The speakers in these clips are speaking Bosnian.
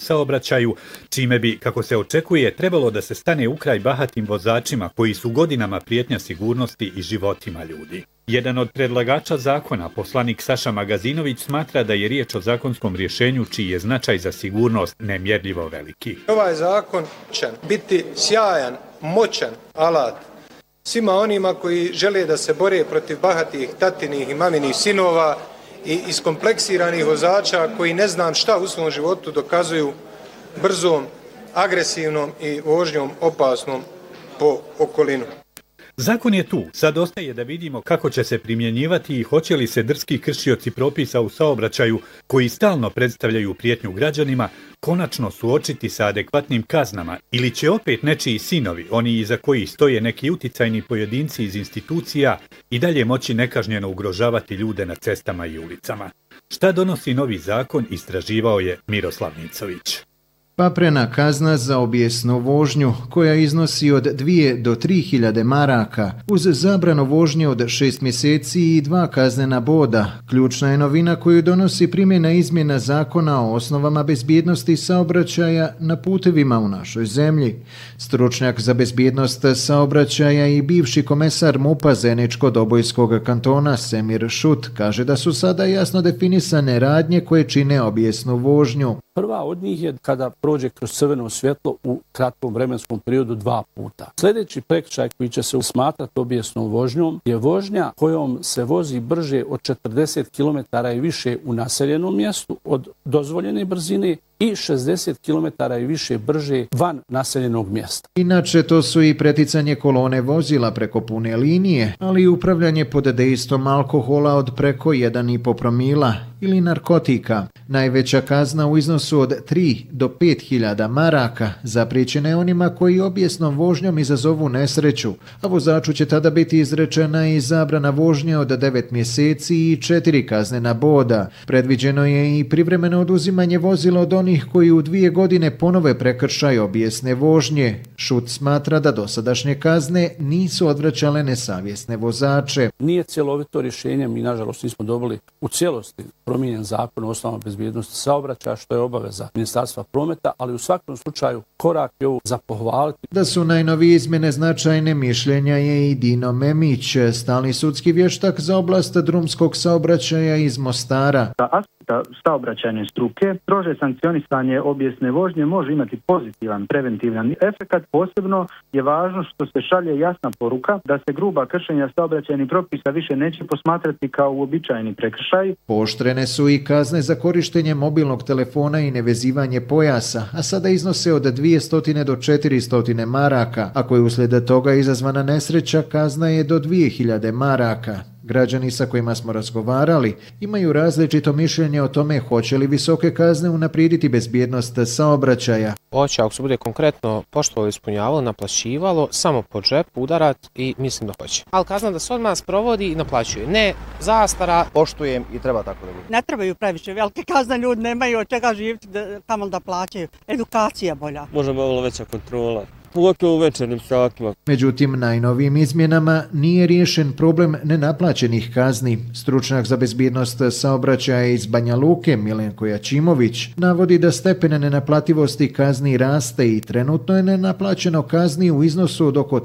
saobraćaju, čime bi, kako se očekuje, trebalo da se stane u kraj bahatim vozačima koji su godinama prijetnja sigurnosti i životima ljudi. Jedan od predlagača zakona, poslanik Saša Magazinović, smatra da je riječ o zakonskom rješenju čiji je značaj za sigurnost nemjerljivo veliki. Ovaj zakon će biti sjajan, moćan alat svima onima koji žele da se bore protiv bahatih tatinih i maminih sinova i iskompleksiranih vozača koji ne znam šta u svom životu dokazuju brzom, agresivnom i vožnjom opasnom po okolinu. Zakon je tu, sad ostaje da vidimo kako će se primjenjivati i hoće li se drski kršioci propisa u saobraćaju, koji stalno predstavljaju prijetnju građanima, konačno suočiti sa adekvatnim kaznama ili će opet nečiji sinovi, oni iza kojih stoje neki uticajni pojedinci iz institucija, i dalje moći nekažnjeno ugrožavati ljude na cestama i ulicama. Šta donosi novi zakon, istraživao je Miroslav Nicović. Paprena kazna za obijesnu vožnju, koja iznosi od 2 do 3.000 maraka, uz zabranu vožnje od 6 mjeseci i 2 kaznena boda. Ključna je novina koju donosi primjena izmjena zakona o osnovama bezbjednosti saobraćaja na putevima u našoj zemlji. Stručnjak za bezbjednost saobraćaja i bivši komesar MUP-a Zeničko-Dobojskog kantona Semir Šut kaže da su sada jasno definisane radnje koje čine obijesnu vožnju. Prva od njih je kada prođe kroz crveno svjetlo u kratkom vremenskom periodu 2 puta. Sljedeći prekršaj koji će se smatrati obijesnom vožnjom je vožnja kojom se vozi brže od 40 km i više u naseljenom mjestu od dozvoljene brzine i 60 km i više brže van naseljenog mjesta. Inače, to su i preticanje kolone vozila preko pune linije, ali i upravljanje pod dejstvom alkohola od preko 1,5 promila ili narkotika. Najveća kazna u iznosu od 3 do 5.000 maraka zapriječena je onima koji obijesnom vožnjom izazovu nesreću, a vozaču će tada biti izrečena i zabrana vožnje od 9 mjeseci i 4 kaznena boda. Predviđeno je i privremeno oduzimanje vozila od onih koji u 2 godine ponove prekršaj obijesne vožnje. Šut smatra da dosadašnje kazne nisu odvraćale nesavjesne vozače. Nije cjelovito rješenje, mi nažalost nismo dobili u cijelosti promijenjen zakon o osnovama bezbjednosti saobraćaja, što je obaveza Ministarstva prometa, ali u svakom slučaju korak je ovo za pohvaliti. Da su najnovije izmjene značajne, mišljenja je i Dino Memić, stalni sudski vještak za oblast drumskog saobraćaja iz Mostara. Saobraćajne struke, strože sankcionisanje obijesne vožnje može imati pozitivan preventivan efekat. Posebno je važno što se šalje jasna poruka da se gruba kršenja saobraćajnih propisa više neće posmatrati kao uobičajeni prekršaj. Pooštrene su i kazne za korištenje mobilnog telefona i nevezivanje pojasa, a sada iznose od 200 do 400 maraka. Ako je uslijed toga izazvana nesreća, kazna je do 2.000 maraka. Građani sa kojima smo razgovarali imaju različito mišljenje o tome hoće li visoke kazne unaprijediti bezbjednost saobraćaja. Hoće, ako se bude konkretno poštovalo, ispunjavalo, naplaćivalo, samo po džepu udarat i mislim da hoće. Ali kazna da se odmah sprovodi i naplaćuje. Ne zastara. Poštujem i treba tako da bude. Ne trebaju previše velike kazne, ljudi nemaju od čega živjeti, tamo da plaćaju. Edukacija bolja. Može malo veća kontrola. Pogotovo u večernim satima. Međutim, najnovijim izmjenama nije riješen problem nenaplaćenih kazni. Stručnjak za bezbjednost saobraćaja iz Banja Luke, Milenko Jačimović, navodi da stepen nenaplativosti kazni raste i trenutno je nenaplaćeno kazni u iznosu od oko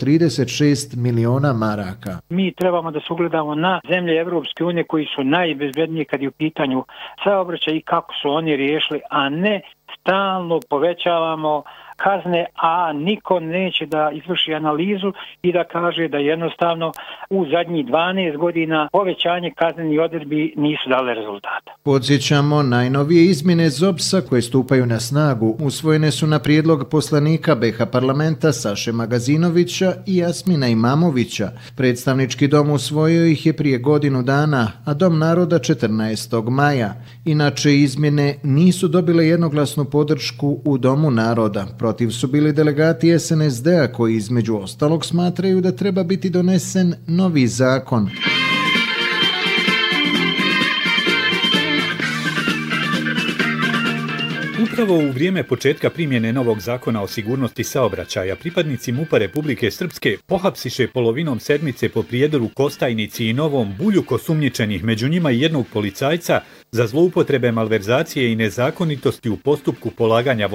36 miliona maraka. Mi trebamo da se ugledamo na zemlje Evropske unije koji su najbezbednije kad je u pitanju saobraćaj i kako su oni riješili, a ne stalno povećavamo kazne, a niko neće da izvrši analizu i da kaže da jednostavno u zadnjih 12 godina povećanje kaznenih odredbi nisu dale rezultata. Podsjećamo, najnovije izmjene ZOPS-a koje stupaju na snagu usvojene su na prijedlog poslanika BiH parlamenta Saše Magazinovića i Jasmina Imamovića. Predstavnički dom usvojio ih je prije godinu dana, a Dom naroda 14. maja. Inače, izmjene nisu dobile jednoglasnu podršku u Domu naroda. Protiv su bili delegati SNSD-a koji između ostalog smatraju da treba biti donesen novi zakon. Upravo u vrijeme početka primjene novog zakona o sigurnosti saobraćaja, pripadnici MUP-a Republike Srpske pohapsiše polovinom sedmice po Prijedoru, Kostajnici i Novom Buljuk osumnjičenih, među njima i jednog policajca, za zloupotrebe, malverzacije i nezakonitosti u postupku polaganja